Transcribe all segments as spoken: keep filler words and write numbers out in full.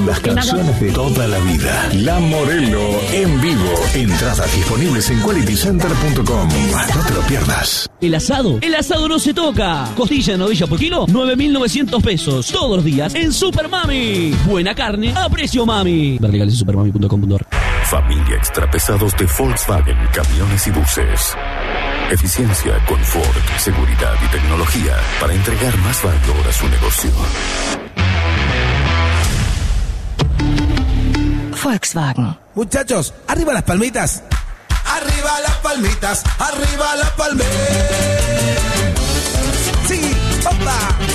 Las canciones de toda la vida. La Morelo en vivo. Entradas disponibles en quality center punto com. No te lo pierdas. El asado. El asado no se toca. Costilla de novilla por kilo, nueve mil novecientos pesos. Todos los días en Super Mami. Buena carne a precio mami. Ver legales en supermami punto com punto ar. Familia extrapesados de Volkswagen, camiones y buses. Eficiencia, confort, seguridad y tecnología para entregar más valor a su negocio. Volkswagen. Muchachos, arriba las palmitas. Arriba las palmitas, arriba las palmitas. Sí, opa.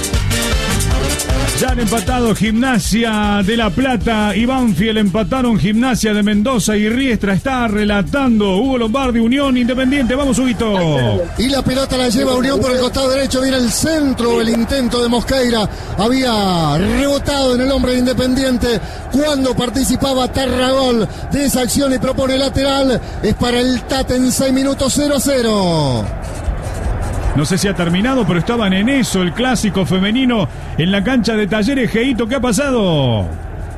Ya han empatado Gimnasia de La Plata y Banfield, empataron Gimnasia de Mendoza y Riestra está relatando Hugo Lombardi, Unión Independiente. Vamos, Huguito. Y la pelota la lleva Unión por el costado derecho, viene el centro, el intento de Mosqueira. Había rebotado en el hombre de Independiente cuando participaba Tarragol de esa acción y propone lateral. Es para el Tate en seis minutos, cero a cero. No sé si ha terminado, pero estaban en eso, el clásico femenino en la cancha de Talleres. Geito, ¿qué ha pasado?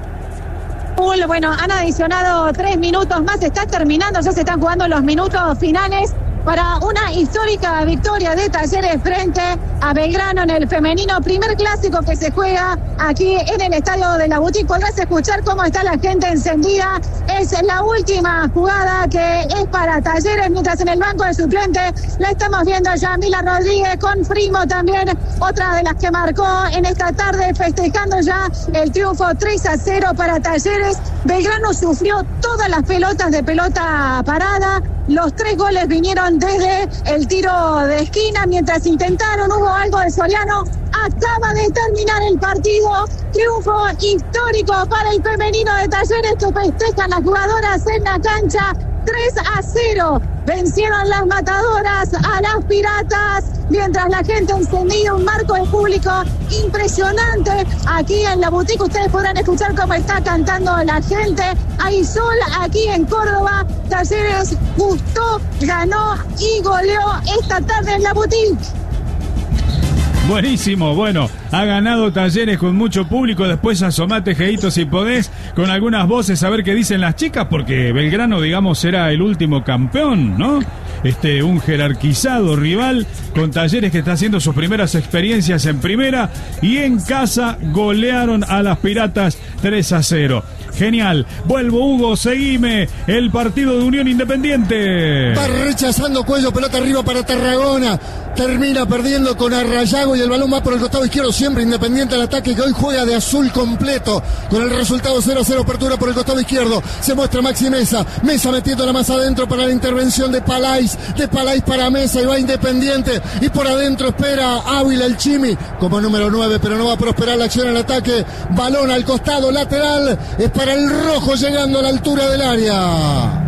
Bueno, han adicionado tres minutos más, está terminando, ya se están jugando los minutos finales para una histórica victoria de Talleres frente a Belgrano en el femenino, primer clásico que se juega aquí en el estadio de la Boutique. Podrás escuchar cómo está la gente encendida. Es la última jugada que es para Talleres, mientras en el banco de suplentes la estamos viendo a Yamila Rodríguez con Primo también, otra de las que marcó en esta tarde, festejando ya el triunfo tres a cero para Talleres. Belgrano sufrió todas las pelotas de pelota parada. Los tres goles vinieron desde el tiro de esquina. Mientras intentaron, hubo algo de Soriano. Acaba de terminar el partido. Triunfo histórico para el femenino de Talleres que festejan las jugadoras en la cancha. tres a cero. Vencieron las matadoras a las piratas. Mientras la gente encendía, un marco de público impresionante aquí en la Boutique. Ustedes podrán escuchar cómo está cantando la gente. Hay sol aquí en Córdoba. Talleres gustó, ganó y goleó esta tarde en la Boutique. Buenísimo, bueno, ha ganado Talleres con mucho público. Después asomate, Geito, si podés, con algunas voces a ver qué dicen las chicas, porque Belgrano, digamos, era el último campeón, ¿no? Este, un jerarquizado rival con Talleres que está haciendo sus primeras experiencias en primera y en casa golearon a las Piratas tres a cero. Genial, vuelvo, Hugo, seguime el partido de Unión Independiente. Va rechazando Cuello, pelota arriba para Tarragona, termina perdiendo con Arrayago y el balón va por el costado izquierdo, siempre Independiente al ataque, que hoy juega de azul completo con el resultado cero a cero, apertura por el costado izquierdo, se muestra Maxi Mesa, Mesa metiéndola más adentro para la intervención de Palais, de Palais para Mesa y va Independiente y por adentro espera Ávila el Chimi como número nueve, pero no va a prosperar la acción al ataque, balón al costado lateral, es para el rojo llegando a la altura del área.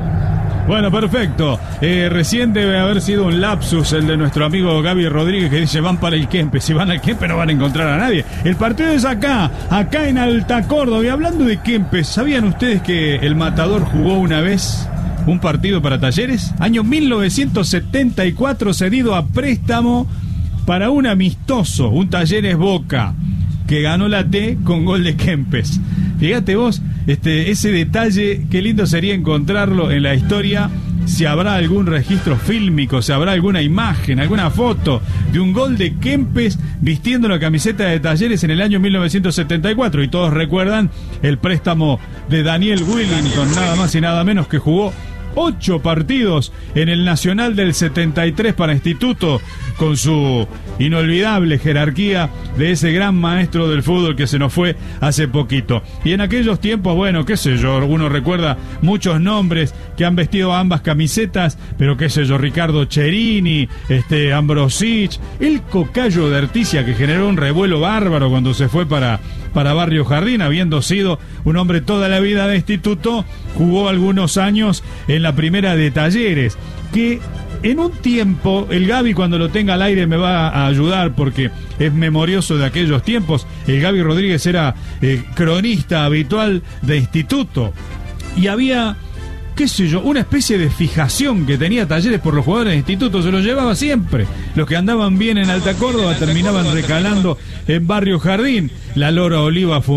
Bueno, perfecto. Eh, recién debe haber sido un lapsus el de nuestro amigo Gaby Rodríguez que dice van para el Kempe. Si van al Kempe no van a encontrar a nadie. El partido es acá, acá en Alta Córdoba. Y hablando de Kempe, ¿sabían ustedes que el Matador jugó una vez un partido para Talleres? Año mil novecientos setenta y cuatro, cedido a préstamo para un amistoso, un Talleres Boca, que ganó la T con gol de Kempes. Fíjate vos, este, ese detalle, qué lindo sería encontrarlo en la historia, si habrá algún registro fílmico, si habrá alguna imagen, alguna foto de un gol de Kempes vistiendo la camiseta de Talleres en el año mil novecientos setenta y cuatro. Y todos recuerdan el préstamo de Daniel Willington, nada más y nada menos, que jugó ocho partidos en el Nacional del setenta y tres para Instituto, con su inolvidable jerarquía de ese gran maestro del fútbol que se nos fue hace poquito. Y en aquellos tiempos, bueno, qué sé yo, uno recuerda muchos nombres que han vestido ambas camisetas, pero qué sé yo, Ricardo Cherini, este, Ambrosich, el Cocayo de Articia, que generó un revuelo bárbaro cuando se fue para, para Barrio Jardín, habiendo sido un hombre toda la vida de Instituto, jugó algunos años en la primera de Talleres, que en un tiempo, el Gaby cuando lo tenga al aire me va a ayudar porque es memorioso de aquellos tiempos. El Gaby Rodríguez era eh, cronista habitual de Instituto y había, qué sé yo, una especie de fijación que tenía Talleres por los jugadores de Instituto, se los llevaba siempre. Los que andaban bien en Alta Córdoba terminaban recalando en Barrio Jardín. La Lora Oliva fue